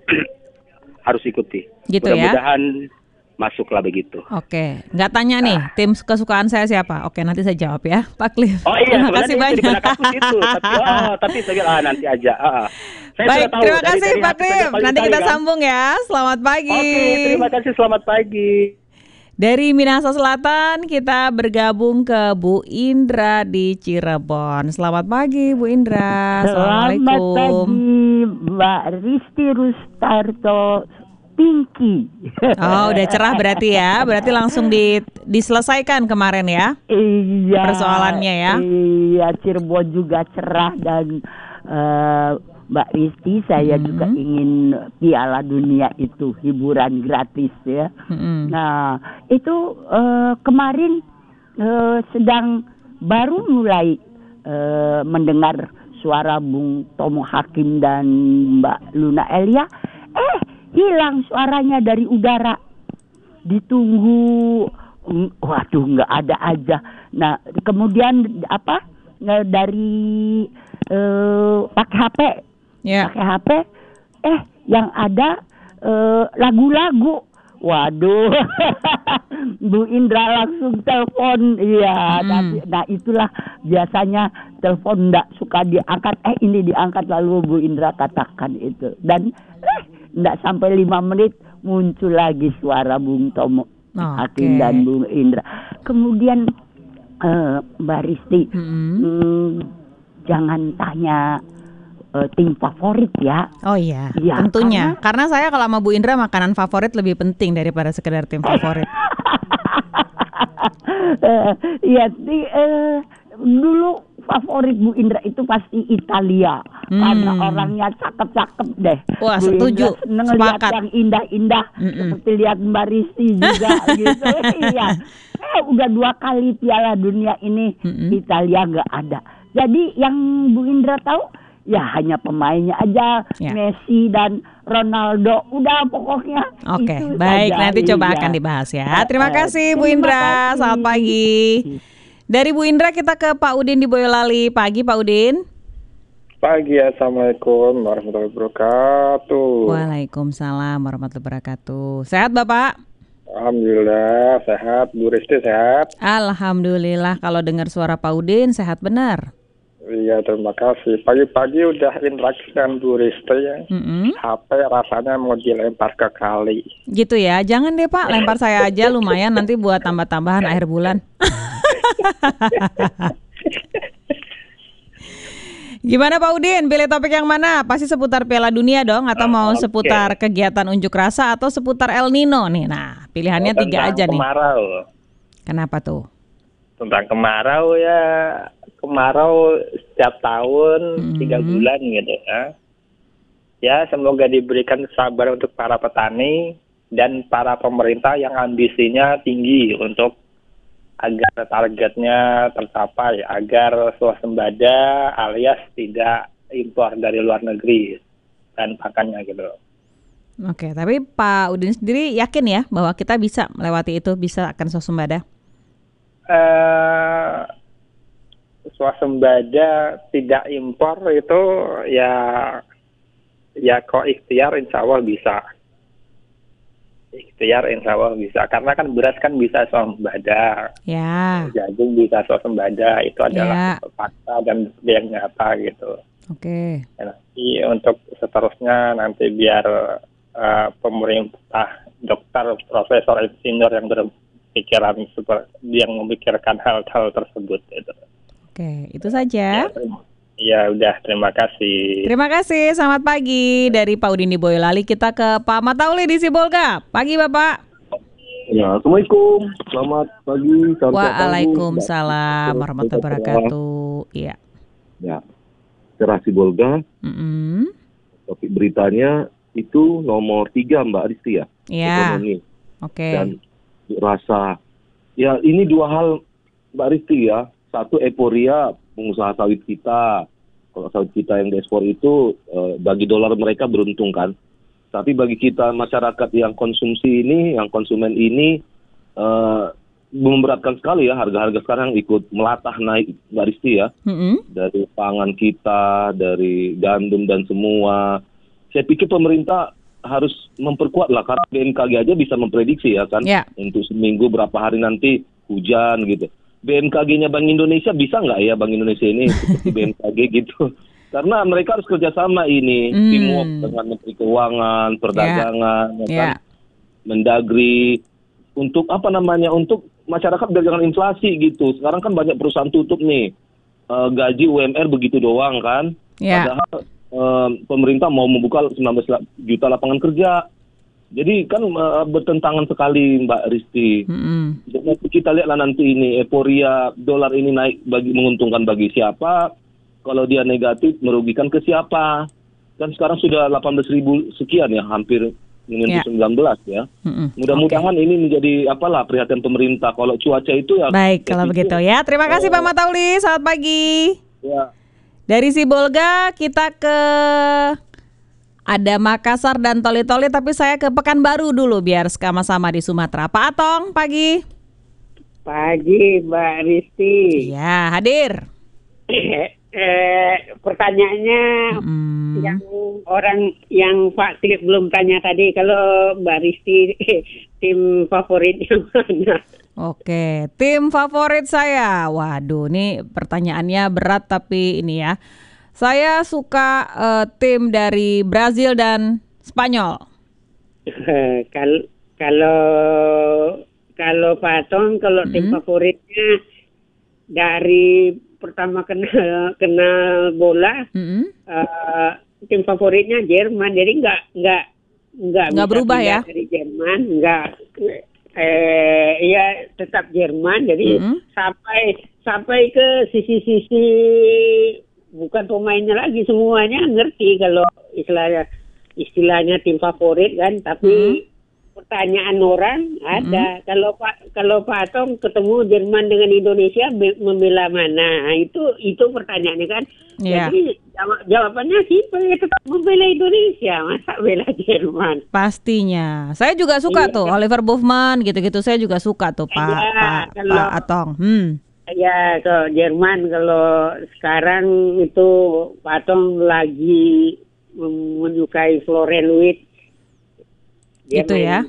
harus ikuti. Gitu ya. Mudah-mudahan masuklah begitu. Oke, nggak tanya nih tim kesukaan saya siapa. Oke, nanti saya jawab ya, Pak Cliff. Oh iya, Terima kasih banyak. Itu, tapi saya nanti aja. Saya Baik, sudah tahu, terima kasih dari Pak Cliff. Nanti kita sambung ya. Selamat pagi. Oke, terima kasih. Selamat pagi. Dari Minahasa Selatan kita bergabung ke Bu Indra di Cirebon. Selamat pagi Bu Indra. Selamat pagi Mbak Risti Rustarto Pinky. Oh, udah cerah berarti ya. Berarti langsung diselesaikan kemarin ya. Iya. Persoalannya ya. Iya, Cirebon juga cerah dan Mbak Risti, saya juga ingin Piala Dunia itu hiburan gratis ya. Nah, itu kemarin sedang baru mulai mendengar suara Bung Tomo Hakim dan Mbak Luna Elia. Hilang suaranya dari udara. Ditunggu, waduh nggak ada aja. Nah, kemudian dari pakai HP. Yeah. Pakai HP, yang ada lagu-lagu. Waduh, Bu Indra langsung telepon. Iya, nah itulah biasanya telepon nggak suka diangkat. Ini diangkat lalu Bu Indra katakan itu. Dan nggak sampai 5 menit muncul lagi suara Bung Tomo Hakim dan Bung Indra. Kemudian Mbak Risti, jangan tanya tim favorit ya. Oh iya, ya, tentunya. Karena saya kalau sama Bu Indra makanan favorit lebih penting daripada sekedar tim favorit. Iya, dulu favorit Bu Indra itu pasti Italia. Karena orangnya cakep-cakep deh. Wah, Bu setuju. Indra seneng lihat yang indah-indah. Seperti lihat Mbak Risti juga gitu. Iya. Udah 2 kali Piala Dunia ini Italia nggak ada. Jadi yang Bu Indra tahu ya hanya pemainnya aja, Messi dan Ronaldo. Udah pokoknya. Oke, baik, nanti coba akan dibahas ya. Terima kasih Bu Indra. Selamat pagi. Dari Bu Indra kita ke Pak Udin di Boyolali. Pagi Pak Udin. Pagi, Assalamualaikum warahmatullahi wabarakatuh. Waalaikumsalam warahmatullahi wabarakatuh. Sehat Bapak? Alhamdulillah sehat. Bu Risti sehat? Alhamdulillah, kalau dengar suara Pak Udin sehat benar. Iya, terima kasih. Pagi-pagi udah interaksi dengan Bu Risti ya. HP rasanya mau dilempar ke kali. Gitu ya, jangan deh Pak, lempar saya aja lumayan nanti buat tambah-tambahan akhir bulan. Gimana Pak Udin, pilih topik yang mana? Pasti seputar Piala Dunia dong, atau mau seputar kegiatan unjuk rasa, atau seputar El Nino nih? Nah, pilihannya 3 aja nih. Kemarau. Kenapa tuh? Tentang kemarau ya. Kemarau setiap tahun 3 bulan gitu ya. Ya, semoga diberikan sabar untuk para petani dan para pemerintah yang ambisinya tinggi untuk agar targetnya tercapai, agar swasembada alias tidak impor dari luar negeri dan pakannya gitu. Oke, tapi Pak Udin sendiri yakin ya bahwa kita bisa melewati itu, bisa akan swasembada? Swasembada tidak impor itu ya kok ikhtiar insya Allah bisa. Ikhtiar insya Allah bisa. Karena kan beras kan bisa swasembada. Ya. Jagung bisa swasembada. Itu adalah fakta dan yang nyata gitu. Oke. Nanti untuk seterusnya nanti biar pemerintah, dokter, profesor, insinyur yang berpikiran yang memikirkan hal-hal tersebut gitu. Oke, itu saja. Ya udah, terima kasih. Terima kasih, selamat pagi. Dari Pak Udin di Boyolali kita ke Pak Matauli di Sibolga. Pagi Bapak. Ya, Assalamualaikum. Selamat pagi. Waalaikumsalam warahmatullahi wabarakatuh. Iya. Ya, Cerah Sibolga. Topik beritanya itu nomor 3 Mbak Risti ya. Iya. Ekonomi. Oke. Dan rasa ya ini 2 hal Mbak Risti ya. Satu, euforia pengusaha sawit kita. Kalau sawit kita yang diekspor itu bagi dolar mereka beruntung kan. Tapi bagi kita masyarakat yang konsumsi ini, yang konsumen ini memberatkan sekali ya. Harga-harga sekarang ikut melatah naik Mbak Risti ya. Dari pangan kita, dari gandum dan semua. Saya pikir pemerintah harus memperkuat lah, karena BMKG aja bisa memprediksi ya kan, untuk seminggu berapa hari nanti hujan gitu. BMKG-nya Bank Indonesia bisa nggak ya Bank Indonesia ini seperti BMKG gitu? Karena mereka harus kerjasama ini, teamwork dengan Menteri Keuangan, Perdagangan, kan, Mendagri, untuk untuk masyarakat biar jangan inflasi gitu. Sekarang kan banyak perusahaan tutup nih, gaji UMR begitu doang kan, padahal pemerintah mau membuka 19 juta lapangan kerja. Jadi kan bertentangan sekali Mbak Risti. Jadi kita lihatlah nanti ini euforia dolar ini naik menguntungkan bagi siapa, kalau dia negatif merugikan ke siapa. Kan sekarang sudah 18.000 sekian ya, hampir menyentuh 19 ya. Mudah-mudahan ini menjadi perhatian pemerintah. Kalau cuaca itu ya. Baik, kalau begitu ya. Terima kasih Pak Matauli. Selamat pagi. Ya. Dari Sibolga kita ke ada Makassar dan Toli-Toli, tapi saya ke Pekanbaru dulu biar sama-sama di Sumatera. Pak Atong, pagi. Pagi, Mbak Risti. Ya, hadir. Pertanyaannya yang orang yang Pak Klik belum tanya tadi, kalau Mbak Risti tim favoritnya mana? Oke, tim favorit saya. Waduh, ini pertanyaannya berat tapi ini ya. Saya suka tim dari Brazil dan Spanyol. Kalau Pak Atong, kalau tim favoritnya dari pertama kenal bola, tim favoritnya Jerman. Jadi nggak berubah ya? Dari Jerman iya tetap Jerman. Jadi sampai ke sisi-sisi bukan pemainnya lagi, semuanya ngerti kalau istilahnya tim favorit kan. Tapi pertanyaan orang ada, kalau Pak Atong ketemu Jerman dengan Indonesia membela mana? Nah, itu pertanyaannya kan. Jadi jawabannya simpel, tetap membela Indonesia, masa bela Jerman. Pastinya. Saya juga suka tuh Oliver Bofman gitu-gitu, saya juga suka tuh Pak Atong. Ya, kalau Jerman kalau sekarang itu Pak Atong lagi menyukai Florian Wirtz. Gitu ya.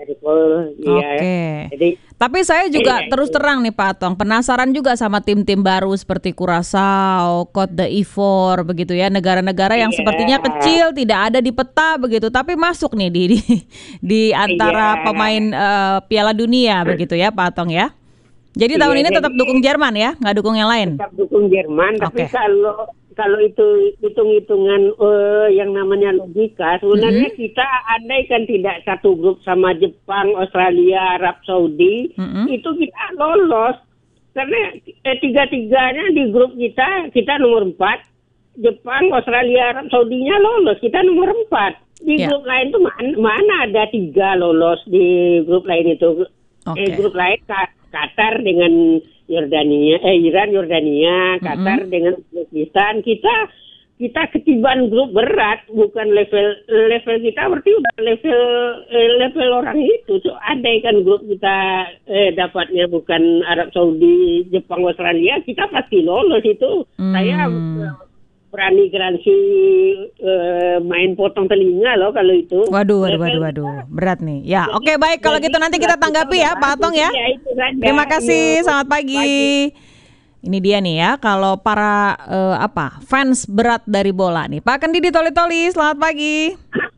Oke. Tapi saya juga terus terang nih Pak Atong, penasaran juga sama tim-tim baru seperti Curaçao, Côte d'Ivoire begitu ya, negara-negara yang sepertinya kecil, tidak ada di peta begitu, tapi masuk nih di antara pemain Piala Dunia begitu ya Pak Atong ya. Jadi tahun ini tetap dukung Jerman ya, nggak dukung yang lain? Tetap dukung Jerman, tapi kalau itu hitung-hitungan yang namanya logika, sebenarnya kita andaikan tidak satu grup sama Jepang, Australia, Arab Saudi, itu kita lolos. Karena tiga-tiganya di grup kita nomor 4, Jepang, Australia, Arab Saudinya lolos, kita nomor 4. Di grup lain tuh mana ada 3 lolos di grup lain itu. Grup lain Qatar dengan Iran, Yordania, Qatar dengan Uzbekistan. Kita ketiban grup berat, bukan level kita berarti udah level orang itu. So, andai kan grup kita dapatnya bukan Arab Saudi, Jepang, Australia, kita pasti lolos itu. Saya berani garansi main potong telinga loh kalau itu. Waduh, berat nih. Ya, oke, baik, kalau gitu nanti kita tanggapi ya Pak Atong ya. Terima kasih, selamat pagi. Ini dia nih ya, kalau para fans berat dari bola nih. Pak Kendi di Toli-Toli, selamat pagi.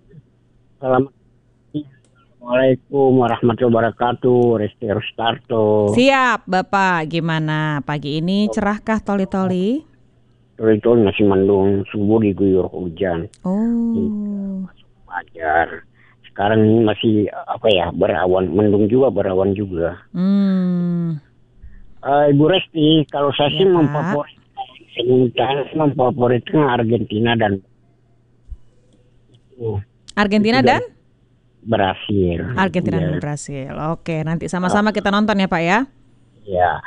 Assalamualaikum warahmatullahi wabarakatuh, Risti Rustarto. Siap, Bapak. Gimana pagi ini, cerahkah Toli-Toli? Toli-Toli masih mendung, subuh diguyur hujan. Wajar. Sekarang ini masih berawan, mendung juga, berawan juga. Ibu Resti, kalau saya sih memfavoritkan Argentina dan dan Brasil. Argentina dan Brasil. Oke, nanti sama-sama kita nonton ya Pak ya. Ya,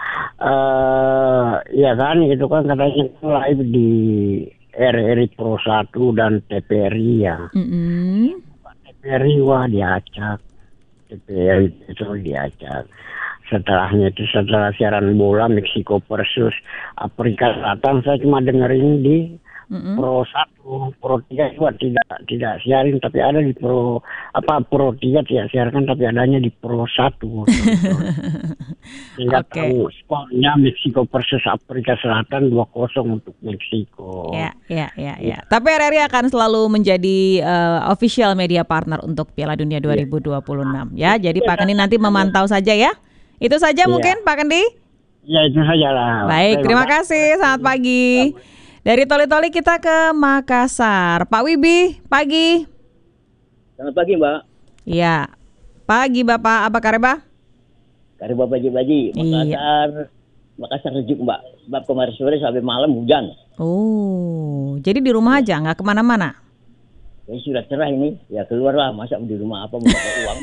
ya kan itu kan katanya live di RRI Pro 1 dan TVRI ya. TVRI diacak, TVRI itu diacak. Setelahnya itu setelah siaran bola Meksiko versus Afrika Selatan, saya cuma dengerin di Pro 1, Pro 3 juga tidak siarin, tapi ada di Pro 3 tidak siarkan, tapi adanya di Pro 1. Sehingga tahu skornya Meksiko versus Afrika Selatan 2-0 untuk Meksiko. Ya. Tapi RRI akan selalu menjadi official media partner untuk Piala Dunia 2026 ya. Jadi Pak Kendi nanti memantau saja ya. Itu saja mungkin Pak Kendi? Ya itu saja lah. Baik, terima kasih. Selamat pagi. Dari Toli-Toli kita ke Makassar. Pak Wibi, pagi. Selamat pagi, Mbak. Iya. Pagi, Bapak. Apa kabar? Kabar baji-baji. Makassar sejuk, Mbak. Sebab kemarin sore sampai malam hujan. Oh, jadi di rumah aja, nggak kemana-mana? Ya sudah cerah ini. Ya keluarlah. Masa di rumah apa mau dapat uang?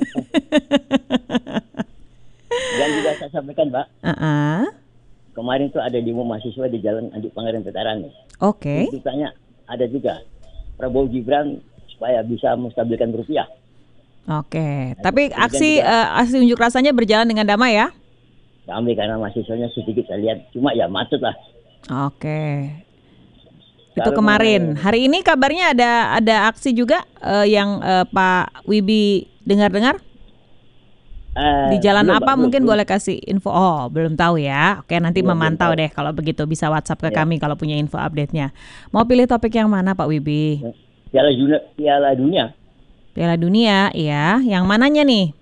Dan juga saya sampaikan, Mbak. Kemarin tuh ada demo mahasiswa di Jalan Andi Pangeran Veteran nih. Oke. Ditanya ada juga Prabowo Gibran supaya bisa menstabilkan rupiah. Oke. Tapi aksi unjuk rasanya berjalan dengan damai ya? Damai karena mahasiswanya sedikit saya lihat, cuma ya macet lah. Oke. Itu kemarin. Hari ini kabarnya ada aksi juga yang Pak Wibi dengar-dengar? Di jalan apa mungkin boleh kasih info? Oh, belum tahu ya. Oke, nanti memantau deh kalau begitu, bisa WhatsApp ke kami kalau punya info update-nya. Mau pilih topik yang mana Pak Wibi? Piala Dunia. Piala Dunia, iya. Yang mananya nih?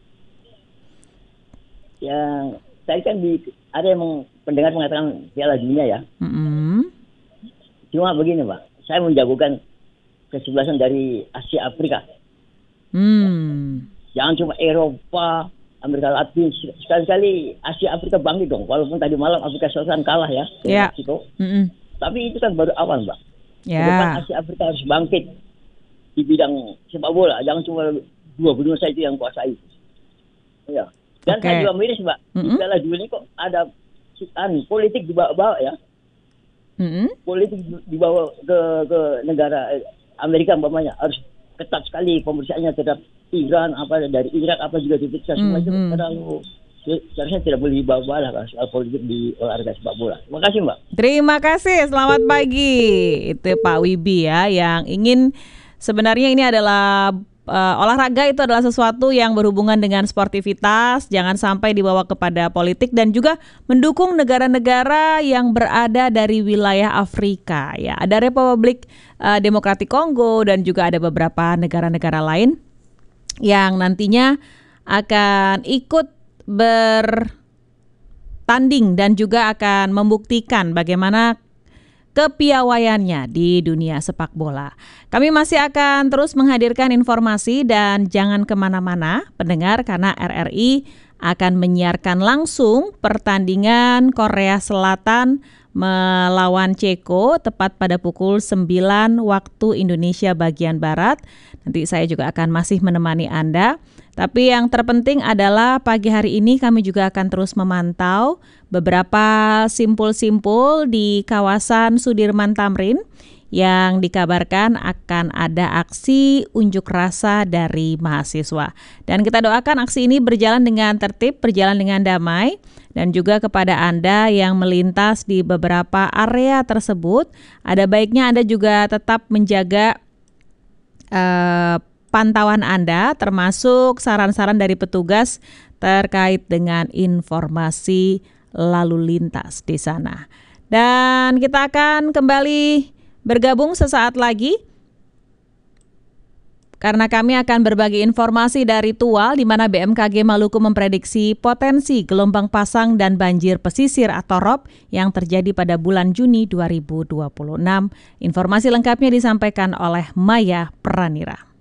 Yang saya kan ada yang pendengar mengatakan Piala Dunia ya. Cuma begini, Pak. Saya menjagokan kesebelasan dari Asia Afrika. Jangan cuma Eropa, Amerika Latin, sekali-kali Asia Afrika bangkit dong. Walaupun tadi malam Afrika Selatan kalah ya, Meksiko. Tapi itu kan baru awal, Mbak. Kedepan Asia Afrika harus bangkit di bidang sepak bola. Jangan cuma dua benua saja itu yang kuasai. Ya. Dan saya juga miris, Mbak. Di Piala Dunia kok ada politik dibawa ya. Politik dibawa ke negara Amerika umpamanya, harus ketat sekali pemeriksaannya terhadap Iran, apa dari Irak, apa juga diperiksa semua itu terlalu, seharusnya tidak boleh dibawa lah soal politik di olahraga sepak bola. Terima kasih, Mbak. Terima kasih, selamat pagi. Itu Pak Wibi ya, yang ingin sebenarnya ini adalah olahraga itu adalah sesuatu yang berhubungan dengan sportivitas, jangan sampai dibawa kepada politik, dan juga mendukung negara-negara yang berada dari wilayah Afrika ya. Ada Republik Demokratik Kongo dan juga ada beberapa negara-negara lain yang nantinya akan ikut bertanding dan juga akan membuktikan bagaimana kepiawaiannya di dunia sepak bola. Kami masih akan terus menghadirkan informasi dan jangan kemana-mana pendengar, karena RRI akan menyiarkan langsung pertandingan Korea Selatan melawan Ceko tepat pada pukul 9 waktu Indonesia bagian Barat. Nanti saya juga akan masih menemani Anda. Tapi yang terpenting adalah pagi hari ini kami juga akan terus memantau beberapa simpul-simpul di kawasan Sudirman Tamrin yang dikabarkan akan ada aksi unjuk rasa dari mahasiswa. Dan kita doakan aksi ini berjalan dengan tertib, berjalan dengan damai. Dan juga kepada Anda yang melintas di beberapa area tersebut, ada baiknya Anda juga tetap menjaga pantauan Anda, termasuk saran-saran dari petugas terkait dengan informasi lalu lintas di sana. Dan kita akan kembali bergabung sesaat lagi karena kami akan berbagi informasi dari Tual, di mana BMKG Maluku memprediksi potensi gelombang pasang dan banjir pesisir atau ROB yang terjadi pada bulan Juni 2026. Informasi lengkapnya disampaikan oleh Maya Pranira.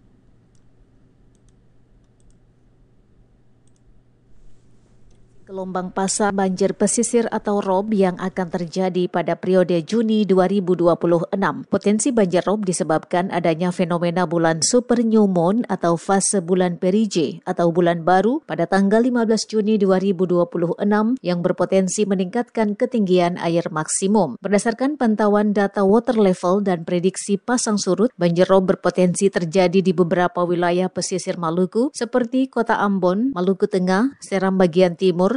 Gelombang pasang banjir pesisir atau ROB yang akan terjadi pada periode Juni 2026. Potensi banjir ROB disebabkan adanya fenomena bulan super new moon atau fase bulan perige atau bulan baru pada tanggal 15 Juni 2026 yang berpotensi meningkatkan ketinggian air maksimum. Berdasarkan pantauan data water level dan prediksi pasang surut, banjir ROB berpotensi terjadi di beberapa wilayah pesisir Maluku seperti Kota Ambon, Maluku Tengah, Seram bagian timur,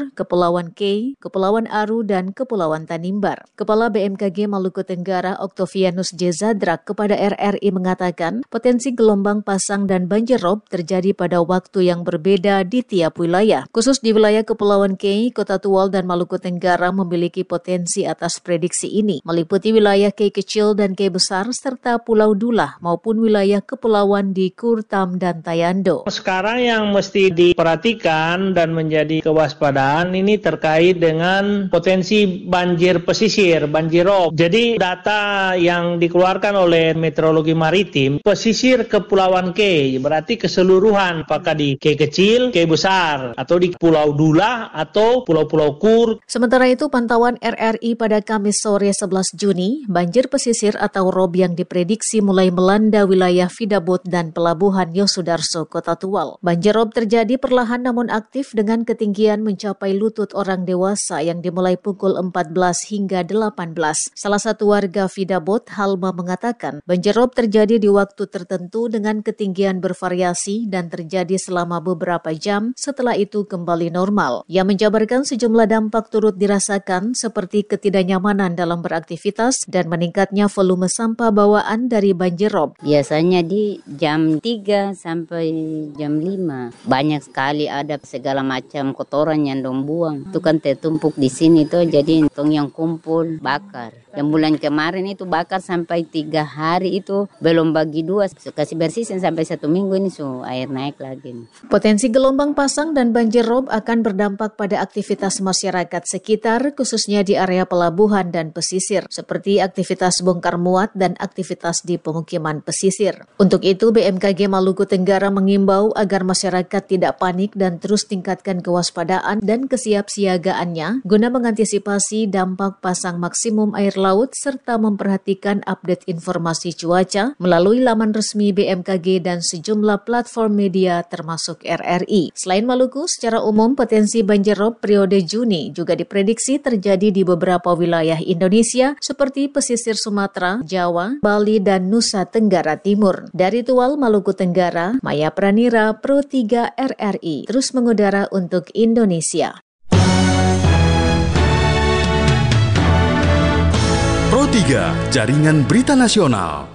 Timur, Kepulauan K, Kepulauan Aru, dan Kepulauan Tanimbar. Kepala BMKG Maluku Tenggara Octavianus J. Zadrak kepada RRI mengatakan potensi gelombang pasang dan banjir rob terjadi pada waktu yang berbeda di tiap wilayah. Khusus di wilayah Kepulauan K, Kota Tual dan Maluku Tenggara memiliki potensi atas prediksi ini, meliputi wilayah K kecil dan K besar serta Pulau Dula maupun wilayah kepulauan di Kurtam dan Tayando. Sekarang yang mesti diperhatikan dan menjadi kewaspadaan ini terkait dengan potensi banjir pesisir, banjir rob. Jadi data yang dikeluarkan oleh Meteorologi Maritim, pesisir Kepulauan K, berarti keseluruhan, apakah di K kecil, K besar, atau di Pulau Dula, atau Pulau-Pulau Kur. Sementara itu, pantauan RRI pada Kamis sore 11 Juni, banjir pesisir atau rob yang diprediksi mulai melanda wilayah Vidabot dan Pelabuhan Yosudarso, Kota Tual. Banjir rob terjadi perlahan namun aktif dengan ketinggian mencapai lutut orang dewasa yang dimulai pukul 14 hingga 18. Salah satu warga Vidabot, Halma, mengatakan banjir rob terjadi di waktu tertentu dengan ketinggian bervariasi dan terjadi selama beberapa jam, setelah itu kembali normal. Ia menjabarkan sejumlah dampak turut dirasakan seperti ketidaknyamanan dalam beraktivitas dan meningkatnya volume sampah bawaan dari banjir rob. Biasanya di jam 3 sampai jam 5 banyak sekali ada segala macam kotoran yang dong buang. Itu kan tertumpuk di sini tuh, jadi tong yang kumpul bakar. Dan bulan kemarin itu bakar sampai 3 hari itu belum bagi 2, kasih bersihin sampai 1 minggu ini air naik lagi. Potensi gelombang pasang dan banjir rob akan berdampak pada aktivitas masyarakat sekitar, khususnya di area pelabuhan dan pesisir, seperti aktivitas bongkar muat dan aktivitas di pemukiman pesisir. Untuk itu, BMKG Maluku Tenggara mengimbau agar masyarakat tidak panik dan terus tingkatkan kewaspadaan dan kesiapsiagaannya guna mengantisipasi dampak pasang maksimum air laut serta memperhatikan update informasi cuaca melalui laman resmi BMKG dan sejumlah platform media termasuk RRI. Selain Maluku, secara umum potensi banjir rob periode Juni juga diprediksi terjadi di beberapa wilayah Indonesia seperti pesisir Sumatera, Jawa, Bali, dan Nusa Tenggara Timur. Dari Tual, Maluku Tenggara, Maya Pranira, Pro 3 RRI, terus mengudara untuk Indonesia. Pro 3, Jaringan Berita Nasional.